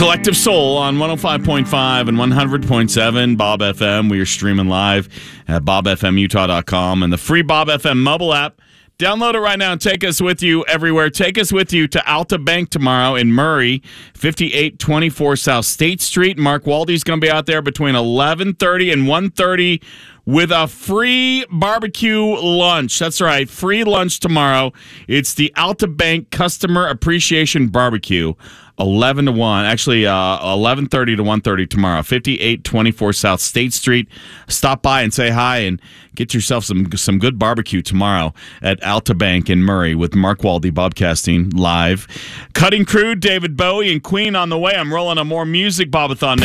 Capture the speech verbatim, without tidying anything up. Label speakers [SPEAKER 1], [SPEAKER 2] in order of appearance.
[SPEAKER 1] Collective Soul on one oh five point five and one hundred point seven Bob F M. We are streaming live at bob f m utah dot com and the free Bob F M mobile app. Download it right now and take us with you everywhere. Take us with you to Alta Bank tomorrow in Murray, fifty-eight twenty-four South State Street. Mark Waldy's going to be out there between eleven thirty and one thirty with a free barbecue lunch. That's right, free lunch tomorrow. It's the Alta Bank Customer Appreciation Barbecue. eleven to one, actually uh, eleven thirty to one thirty tomorrow, fifty-eight twenty-four South State Street. Stop by and say hi and get yourself some some good barbecue tomorrow at Alta Bank in Murray with Mark Waldy, Bobcasting live. Cutting Crew, David Bowie and Queen on the way. I'm rolling on more music, Bobathon.